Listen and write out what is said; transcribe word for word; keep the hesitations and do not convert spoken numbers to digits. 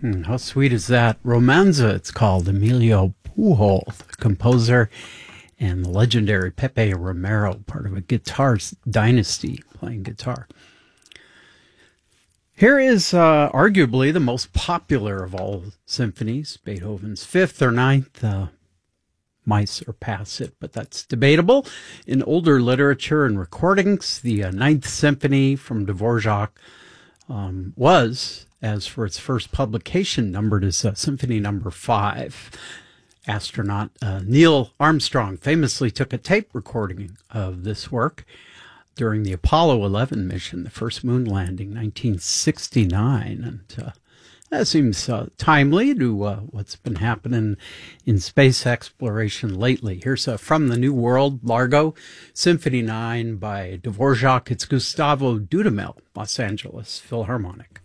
Hmm, how sweet is that? Romanza, it's called. Emilio Pujol, the composer, and the legendary Pepe Romero, part of a guitar dynasty, playing guitar. Here is uh, arguably the most popular of all symphonies, Beethoven's Fifth or Ninth. Uh, might surpass it, but that's debatable. In older literature and recordings, the uh, Ninth Symphony from Dvorak um, was, as for its first publication, numbered as uh, Symphony Number Five. Astronaut uh, Neil Armstrong famously took a tape recording of this work during the Apollo eleven mission, the first moon landing, nineteen sixty-nine, and uh, that seems uh, timely to uh, what's been happening in space exploration lately. Here's uh, From the New World, Largo, Symphony nine by Dvorak. It's Gustavo Dudamel, Los Angeles Philharmonic.